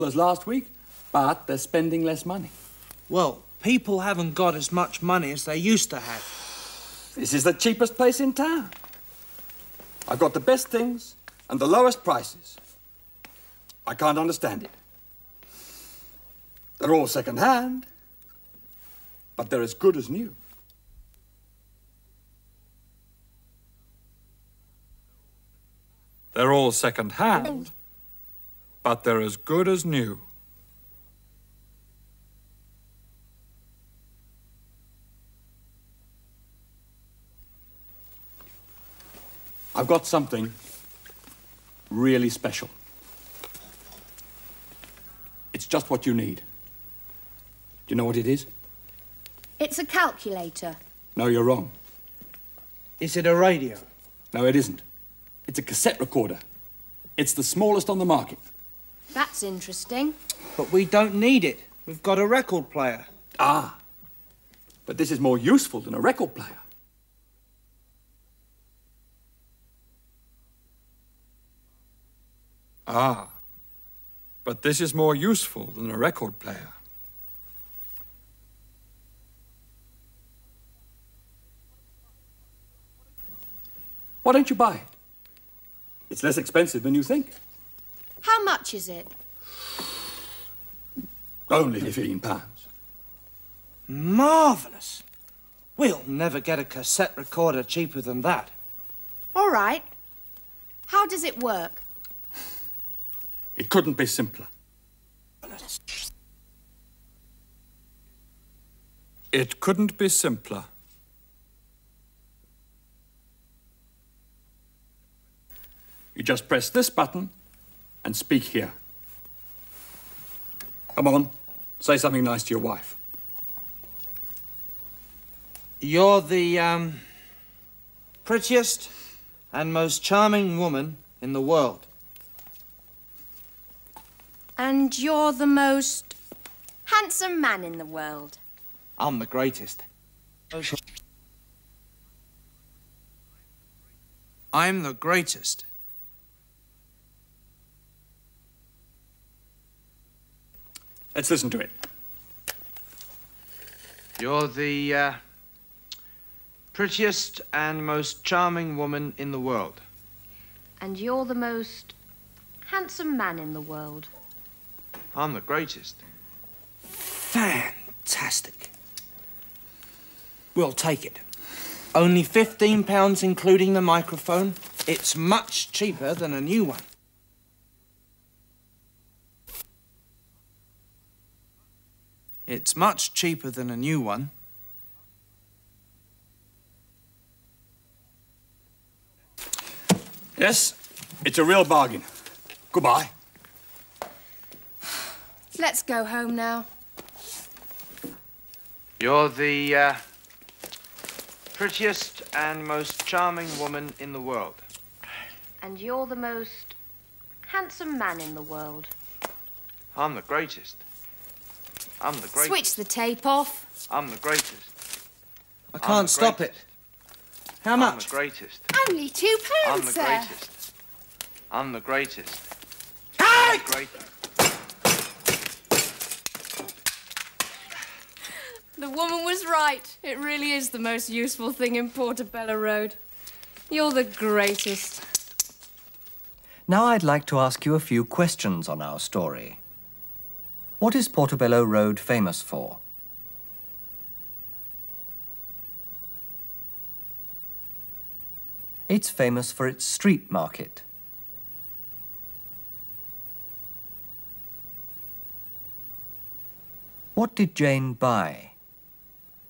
as last week, but they're spending less money. Well, people haven't got as much money as they used to have. This is the cheapest place in town. I've got the best things and the lowest prices. I can't understand it. They're all second-hand, but they're as good as new. They're all second-hand, but they're as good as new. I've got something really special. It's just what you need. Do you know what it is? It's a calculator. No, you're wrong. Is it a radio? No, it isn't. It's a cassette recorder. It's the smallest on the market. That's interesting. But we don't need it. We've got a record player. Ah, but this is more useful than a record player. Ah, but this is more useful than a record player. Why don't you buy it? It's less expensive than you think. How much is it? Only £15. Marvellous. We'll never get a cassette recorder cheaper than that. All right. How does it work? It couldn't be simpler. It couldn't be simpler. You just press this button and speak here. Come on, say something nice to your wife. You're the, prettiest and most charming woman in the world. And you're the most handsome man in the world. I'm the greatest. I'm the greatest. Let's listen to it. You're the, prettiest and most charming woman in the world. And you're the most handsome man in the world. I'm the greatest. Fantastic. We'll take it. Only £15 including the microphone. It's much cheaper than a new one. It's much cheaper than a new one. Yes, it's a real bargain. Goodbye. Let's go home now. You're the, prettiest and most charming woman in the world. And you're the most handsome man in the world. I'm the greatest. I'm the greatest. Switch the tape off. I'm the greatest. I can't can't stop it. How much? I'm the greatest. Only £2, I'm the sir. greatest. I'm the greatest. Hey! I'm the greatest. The woman was right. It really is the most useful thing in Portobello Road. You're the greatest. Now I'd like to ask you a few questions on our story. What is Portobello Road famous for? It's famous for its street market. What did Jane buy?